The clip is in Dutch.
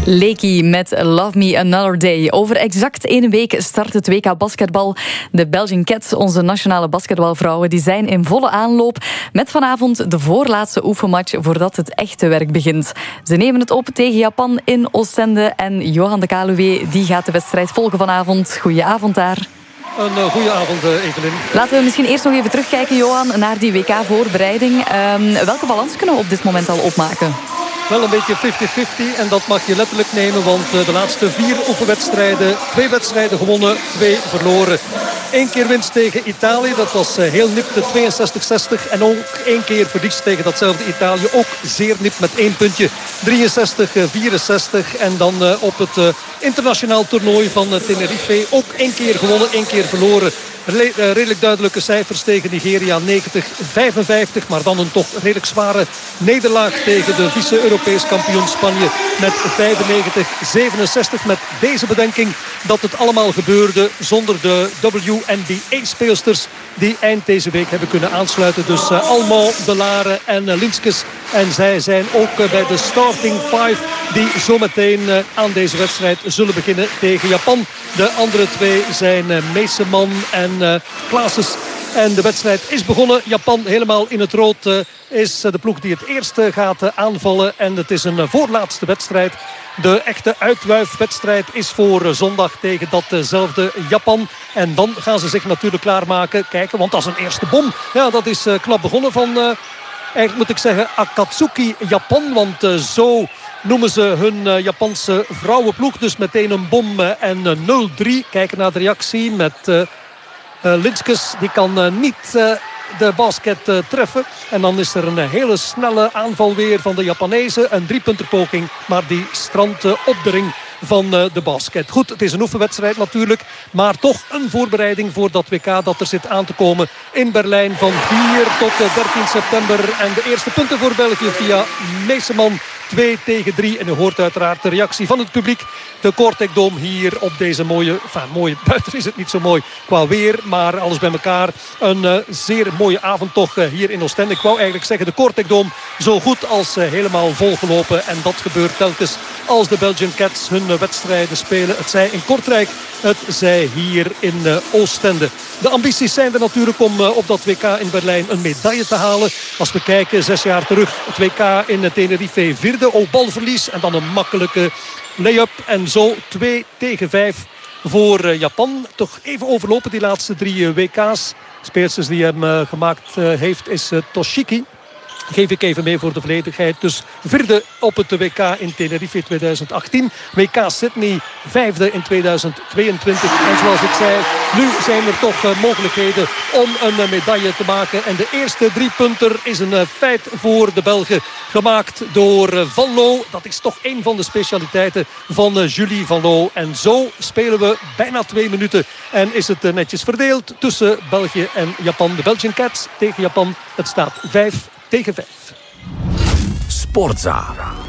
Leekie met Love Me Another Day. Over exact 1 week start het WK basketbal. De Belgian Cats, onze nationale basketbalvrouwen, die zijn in volle aanloop. Met vanavond de voorlaatste oefenmatch voordat het echte werk begint. Ze nemen het op tegen Japan in Oostende. En Johan de Kaluwe die gaat de wedstrijd volgen vanavond. Goedenavond daar. Een goede avond, Evelyn. Laten we misschien eerst nog even terugkijken, Johan, naar die WK-voorbereiding. Welke balans kunnen we op dit moment al opmaken? Wel een beetje 50-50 en dat mag je letterlijk nemen, want de laatste 4 oefenwedstrijden, 2 wedstrijden gewonnen, 2 verloren. 1 keer winst tegen Italië, dat was heel nipte, 62-60. En ook 1 keer verlies tegen datzelfde Italië, ook zeer nipt met 1 puntje, 63-64. En dan op het internationaal toernooi van Tenerife ook 1 keer gewonnen, 1 keer verloren. Redelijk duidelijke cijfers tegen Nigeria, 90-55. Maar dan een toch redelijk zware nederlaag tegen de vice-Europees kampioen Spanje met 95-67. Met deze bedenking dat het allemaal gebeurde zonder de WNBA-speelsters die eind deze week hebben kunnen aansluiten. Dus Almo, De Lare en Linskes. En zij zijn ook bij de starting 5 die zometeen aan deze wedstrijd zullen beginnen tegen Japan. De andere 2 zijn Meeseman en Klaases. En de wedstrijd is begonnen. Japan helemaal in het rood is de ploeg die het eerste gaat aanvallen. En het is een voorlaatste wedstrijd. De echte uitwuifwedstrijd is voor zondag tegen datzelfde Japan. En dan gaan ze zich natuurlijk klaarmaken. Kijken, want dat is een eerste bom. Ja, dat is knap begonnen van, eigenlijk moet ik zeggen, Akatsuki Japan. Want zo noemen ze hun Japanse vrouwenploeg. Dus meteen een bom en 0-3. Kijken naar de reactie met Linskes. Die kan niet de basket treffen. En dan is er een hele snelle aanval weer van de Japanezen. Een 3-punterpoging, maar die strandt op de ring van de basket. Goed, het is een oefenwedstrijd natuurlijk. Maar toch een voorbereiding voor dat WK dat er zit aan te komen in Berlijn van 4 tot 13 september. En de eerste punten voor België via Meeseman. 2-3. En u hoort uiteraard de reactie van het publiek. De Kortrijk Dome hier op deze mooie buiten is het niet zo mooi qua weer. Maar alles bij elkaar een zeer mooie avond toch hier in Oostende. Ik wou eigenlijk zeggen de Kortrijk Dome zo goed als helemaal volgelopen. En dat gebeurt telkens als de Belgian Cats hun wedstrijden spelen. Het zij in Kortrijk, het zij hier in Oostende. De ambities zijn er natuurlijk om op dat WK in Berlijn een medaille te halen. Als we kijken 6 jaar terug, het WK in Tenerife 4e. Ook balverlies en dan een makkelijke lay-up. En zo 2-5 voor Japan. Toch even overlopen die laatste 3 WK's. Speelsters die hem gemaakt heeft is Toshiki. Geef ik even mee voor de volledigheid. Dus 4e op het WK in Tenerife 2018. WK Sydney 5e in 2022. En zoals ik zei, nu zijn er toch mogelijkheden om een medaille te maken. En de eerste 3-punter is een feit voor de Belgen. Gemaakt door Van Loo. Dat is toch een van de specialiteiten van Julie Van Loo. En zo spelen we bijna 2 minuten. En is het netjes verdeeld tussen België en Japan. De Belgian Cats tegen Japan. Het staat 5-5. Sportza.